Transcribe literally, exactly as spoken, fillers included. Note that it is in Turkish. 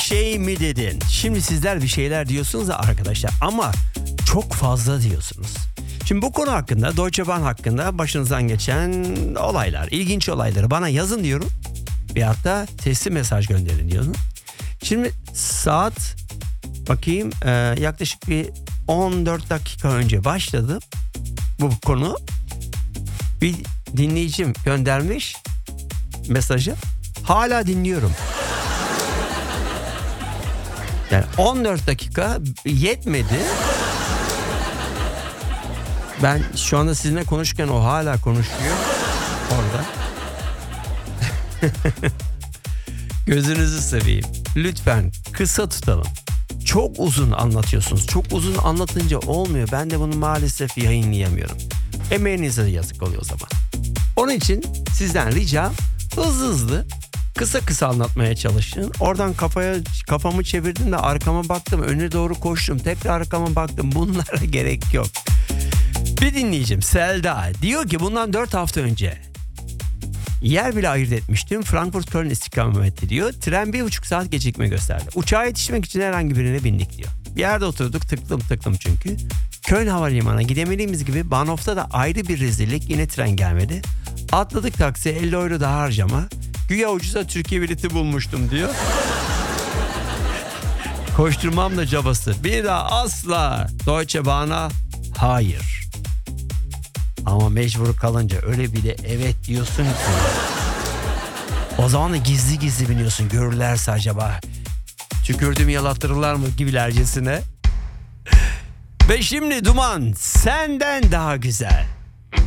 şey mi dedin? Şimdi sizler bir şeyler diyorsunuz da arkadaşlar ama çok fazla diyorsunuz. Şimdi bu konu hakkında, Deutsche Bahn hakkında başınızdan geçen olaylar, ilginç olayları bana yazın diyorum. Bir hatta sesli mesaj gönderin diyorum. Şimdi saat bakayım e, yaklaşık bir on dört dakika önce başladı bu konu. Bir dinleyicim göndermiş mesajı. Hala dinliyorum. Yani on dört dakika yetmedi. Ben şu anda sizinle konuşurken o hala konuşuyor orada. Gözünüzü seveyim. Lütfen kısa tutalım. Çok uzun anlatıyorsunuz. Çok uzun anlatınca olmuyor. Ben de bunu maalesef yayınlayamıyorum. Emeğinize yazık oluyor o zaman. Onun için sizden ricam hızlı hızlı kısa kısa anlatmaya çalışın. Oradan kafaya kafamı çevirdim de arkama baktım. Öne doğru koştum. Tekrar arkama baktım. Bunlara gerek yok. Bir dinleyicim Selda diyor ki bundan dört hafta önce yer bile ayırt etmiştim. Frankfurt-Köln istikameti diyor. Tren bir buçuk saat gecikme gösterdi. Uçağa yetişmek için herhangi birine bindik diyor. Bir yerde oturduk tıklım tıklım çünkü. Köln Havalimanı'na gidemediğimiz gibi Bahnhof'ta da ayrı bir rezillik. Yine tren gelmedi. Atladık taksiye elli euro daha harcama. Güya ucuza Türkiye bileti bulmuştum diyor. Koşturmam da cabası. Bir daha asla Deutsche Bahn'a hayır. Ama mecbur kalınca öyle bir de evet diyorsun ki. O zaman da gizli gizli biniyorsun. Görürlerse acaba tükürdüğümü yalattırırlar mı gibilercesine. Ve şimdi Duman senden daha güzel.